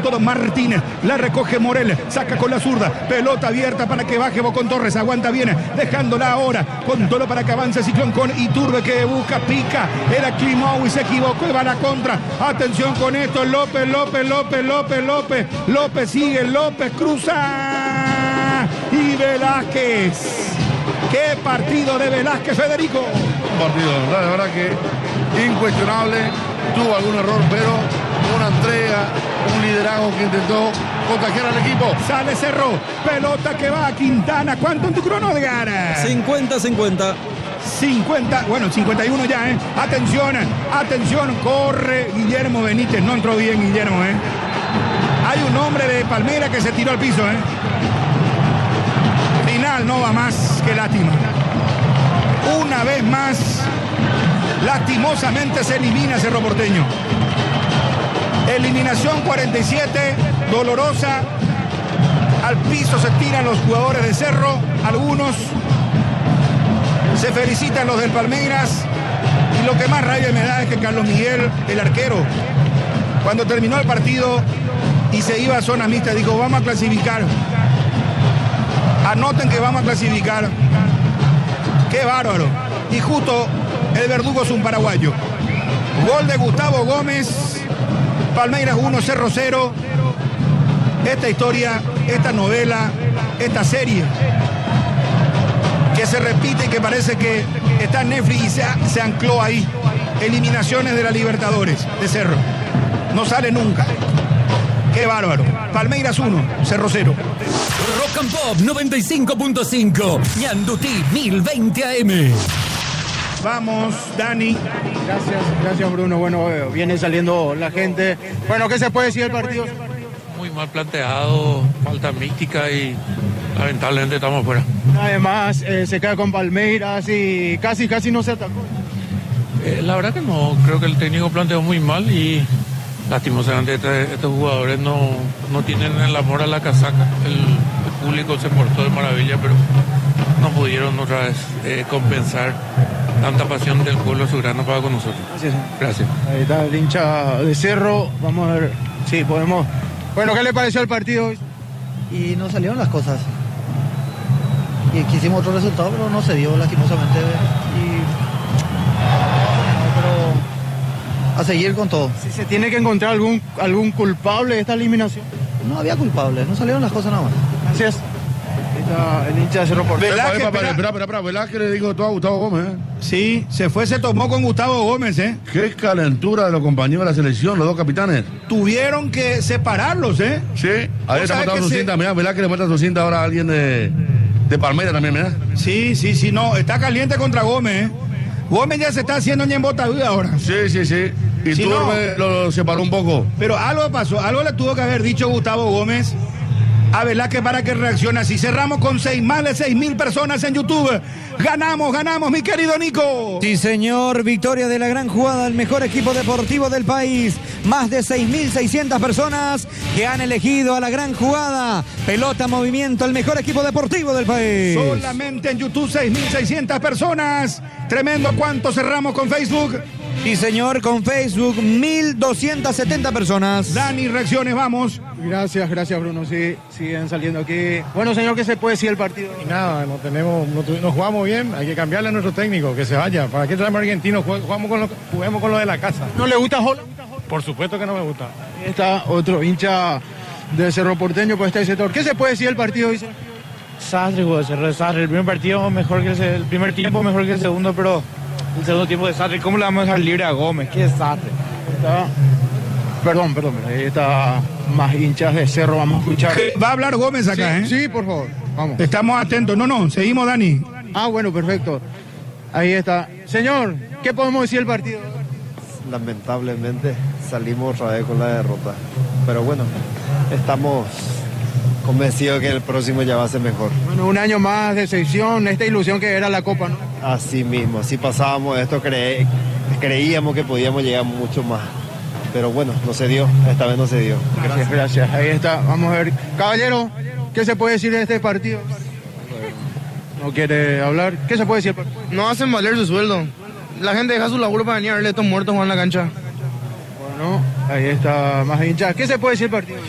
todo Martínez, la recoge Morel, saca con la zurda, pelota abierta para que baje Bocón Torres, aguanta bien, dejándola ahora, con todo para que avance Ciclón con Iturbe que busca, pica, era Climow y se equivocó y va a la contra, atención con esto, López sigue, López cruza y Velázquez. ¡Qué partido de Velázquez, Federico! Un partido, la verdad que incuestionable, tuvo algún error, pero una entrega, un liderazgo que intentó contagiar al equipo. Sale Cerro, pelota que va a Quintana. ¿Cuánto en tu crono, Edgar? 50-50. 50, bueno, 51 ya, ¿eh? Atención, corre Guillermo Benítez. No entró bien Guillermo, ¿eh? Hay un hombre de Palmeiras que se tiró al piso, ¿eh? Final, no va más, que lástima. Una vez más, lastimosamente se elimina Cerro Porteño. Eliminación 47, dolorosa. Al piso se tiran los jugadores de Cerro, algunos. Se felicitan los del Palmeiras. Y lo que más rabia me da es que Carlos Miguel, el arquero, cuando terminó el partido y se iba a zona mixta, dijo, vamos a clasificar. Anoten que vamos a clasificar. ¡Qué bárbaro! Y justo el verdugo es un paraguayo. Gol de Gustavo Gómez. Palmeiras 1, Cerro 0. Esta historia, esta novela, esta serie que se repite y que parece que está en Netflix y se ancló ahí. Eliminaciones de la Libertadores de Cerro. No sale nunca. ¡Qué bárbaro! Palmeiras 1, Cerro 0. Rock and Pop 95.5, Ñandutí 1020 AM. Vamos, Dani. Gracias Bruno. Bueno, viene saliendo la gente. Bueno, ¿qué se puede decir del partido? Muy mal planteado, falta mística y lamentablemente estamos fuera. Además, se queda con Palmeiras y casi no se atacó. La verdad que no, creo que el técnico planteó muy mal y lastimosamente estos jugadores no tienen el amor a la casaca. El público se portó de maravilla, pero no pudieron otra vez compensar tanta pasión del pueblo azulgrano para con nosotros. Gracias. Ahí está el hincha de Cerro. Vamos a ver si podemos. Bueno, ¿qué le pareció el partido hoy? Y no salieron las cosas. Y quisimos otro resultado, pero no se dio lastimosamente. Pero a seguir con todo. Si se tiene que encontrar algún culpable de esta eliminación. No había culpables, no salieron las cosas nada más. Gracias. Está el hincha de Cerro Porteño. Velázquez le dijo todo a Gustavo Gómez, ¿eh? Sí, se tomó con Gustavo Gómez, ¿eh? Qué calentura de los compañeros de la selección, los dos capitanes. Tuvieron que separarlos, ¿eh? Sí, ahí está mostrando su cinta, mira, Velázquez le muestra su cinta ahora a alguien de Palmeiras también, mira. Sí, no, está caliente contra Gómez, ¿eh? Gómez ya se está haciendo ñembota ahora. Sí. Y si Turbe lo separó un poco. Pero algo pasó, algo le tuvo que haber dicho Gustavo Gómez a Velázquez para que reaccione así. Cerramos con más de 6.000 personas en YouTube. Ganamos, mi querido Nico. Sí, señor, victoria de la gran jugada, el mejor equipo deportivo del país. Más de 6.600 personas que han elegido a la gran jugada. Pelota, movimiento, el mejor equipo deportivo del país. Solamente en YouTube 6.600 personas. Tremendo. ¿Cuánto cerramos con Facebook? Sí, señor, con Facebook 1.270 personas. Dani, reacciones, vamos. Gracias Bruno, sí, siguen saliendo aquí. Bueno, señor, ¿qué se puede decir del partido? Y nada, nos jugamos bien, hay que cambiarle a nuestro técnico, que se vaya. ¿Para qué traemos argentinos? Juguemos con lo de la casa. ¿No le gusta Jola? Por supuesto que no me gusta. Ahí está otro hincha de Cerro Porteño por este sector. ¿Qué se puede decir del partido hoy? Desastre, desastre. El primer partido mejor que el primer tiempo mejor que el segundo, pero el segundo tiempo desastre. ¿Cómo le vamos a dejar libre a Gómez? Qué desastre. Perdón, ahí está más hinchas de Cerro, vamos a escuchar. Va a hablar Gómez acá, ¿eh? Sí, por favor, vamos. Estamos atentos, seguimos, Dani. Bueno, perfecto. Ahí está. Señor, ¿qué podemos decir del partido? Lamentablemente salimos otra vez con la derrota, pero bueno, estamos convencidos que el próximo ya va a ser mejor. Bueno, un año más de sección, esta ilusión que era la Copa, ¿no? Así mismo, si pasábamos esto creíamos que podíamos llegar mucho más. Pero bueno, no se dio, esta vez no se dio. Gracias. Ahí está, vamos a ver. Caballero, ¿qué se puede decir de este partido? ¿No quiere hablar? ¿Qué se puede decir? No hacen valer su sueldo. La gente deja su laburo para venir a verle a estos muertos jugar en la cancha. Bueno, ahí está más hinchas. ¿Qué se puede decir del partido?